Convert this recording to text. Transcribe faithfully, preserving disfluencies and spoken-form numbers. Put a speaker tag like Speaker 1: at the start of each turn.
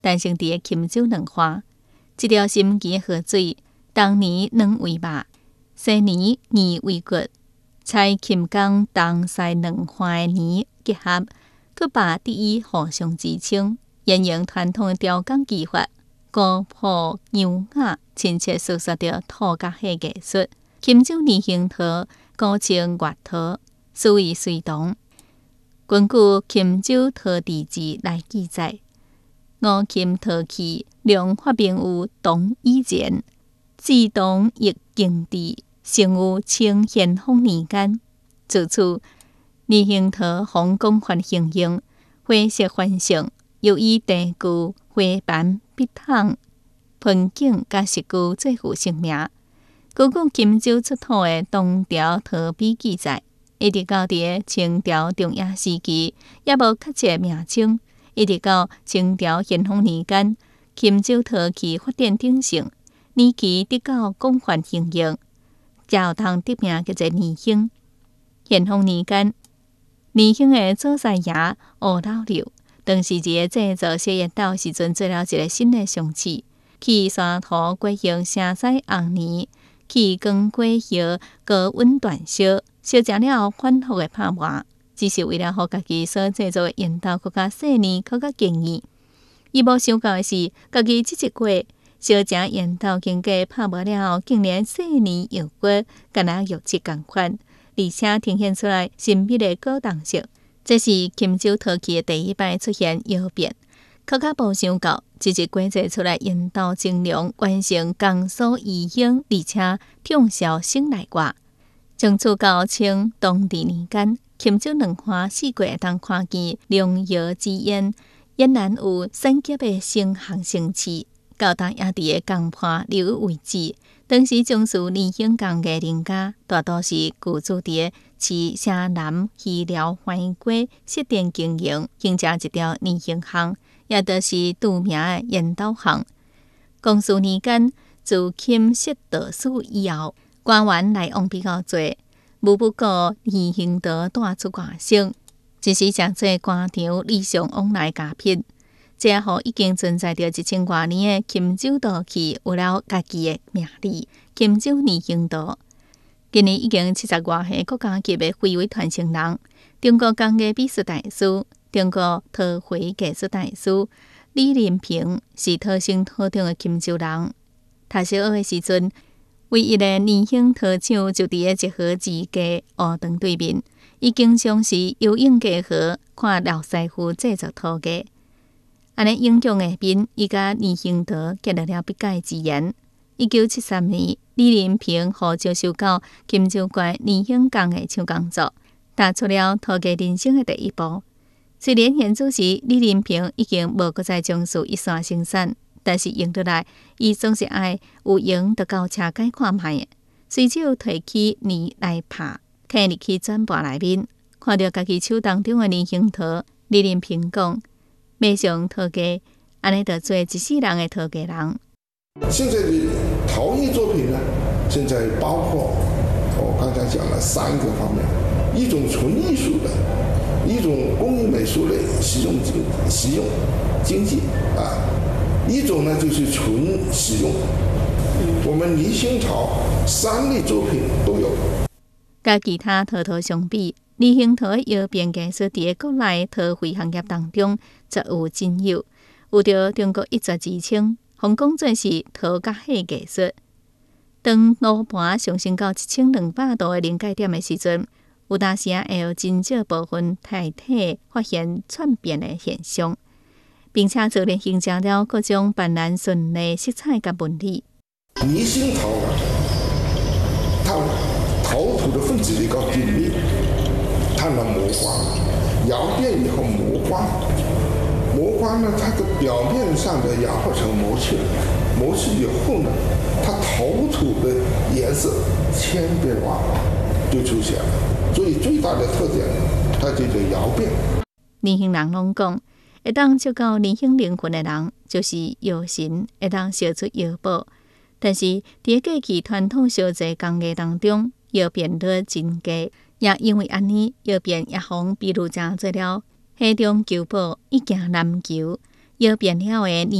Speaker 1: 诞生伫钦州两花。这条心机的河水，当年两为肉，西年二为骨，采钦江东西两花的年结合，佮把第一互相支撑，沿用传统的雕工技法，古朴优雅，亲切诉说着土甲火艺术。钦州泥形陶，古称月陶，属于隋唐。根据《钦州陶地志》来记载，五钦陶器量发明于唐以前，自唐亦经治，成于清咸丰年间。自此，泥形陶方广泛应用，花色繁盛，又以地具、花斑、笔筒、盆景甲石具最负盛名。根据钦州出土的唐朝陶笔记载，一直到伫清朝中叶时期，也无确切名称。一直到清朝咸丰年间，钦州陶器发展鼎盛，泥器得到广泛应用，才有通得名叫做泥兴。咸丰年间，泥兴的祖师爷吴老六，当时一个制作小叶豆时阵，做了一个新的容器，去山涂过用城西红泥。去光过烧，高温煅烧，烧成了后反复的拍磨，只是为了互家己所制作的烟豆更加细腻、更加坚硬。伊无想到的是，家己即一过烧成烟豆经过拍磨了后，竟然细腻又骨，敢若玉质共款，而且呈现出来神秘的高档色。这是钦州陶器的第一摆出现窑变。可较无想到，一日过制出来烟豆精良，完成工所易用，而且畅销省内外。从此到清同治年间，钦州两花四季会当看见龙窑之烟，俨然有三级的成行成市。到当野地的工盘留有位置，当时从事泥兴工艺人家，大多是居住伫市城南鱼寮花街设店经营，经营一条泥兴巷。也就是著名的烟斗巷。光绪年间，自钦设道士以后，官员来往比较多，无不过泥兴陶带出外省，一时诚济官场礼尚往来加聘，这互已经存在着一千多年的钦州陶器有了家己的名字——钦州泥兴陶。今年已经七十外岁国家级的非遗传承人，中国工艺美术大师。中国陶绘艺术大师李林平是土生土长的钦州人。读小学的时阵，唯一的泥兴陶厂就伫个一河之家学堂对面。伊经常是游泳过河，看老师傅制作陶艺。安尼影响下面，伊甲泥兴陶结合了笔界之缘。一九七三年，李林平互招收到钦州县泥兴工艺厂工作，踏出了陶艺人生的第一步。虽然现此时李林平已经无搁再从事一线生产，但是用得来，伊总是爱有闲就到车街看卖，随手提起泥来拍，放入去转盘内面，看到家己手当中的泥兴陶，李林平讲：迷上陶艺，安尼就做一世人的陶艺人。
Speaker 2: 现在的陶艺作品呢，现在包括我刚才讲了三个方面，一种纯艺术的。一种工艺美术类实用经实用经济啊，一种呢就是纯实用。我们泥兴陶三类作品都有。
Speaker 1: 甲其他陶陶相比，泥兴陶的窑变艺术伫国内陶绘行业当中则有真有，有着中国一绝之称，红讲做是陶甲火艺术。当炉盘上升到一千两百度的临界点的时阵，有当时啊会有真少部分态体发现串变的现象，并且自然形成了各种斑斓绚丽色彩甲纹理。
Speaker 2: 泥兴陶啊，它陶土的分子比较紧密，它能磨花，窑变以后磨花，磨花呢，它的表面上的氧化层磨去了，磨去以后呢，它陶土的颜色千变万化就出现了。所以最大的特点，它就叫窑变。
Speaker 1: 泥兴人拢讲，会当接到泥兴灵魂的人，就是窑神，会当烧出窑宝。但是伫过去传统烧制工艺当中，窑变率真低，也因为安尼，窑变也互比如讲做了河中求宝，一行难求， 药变了的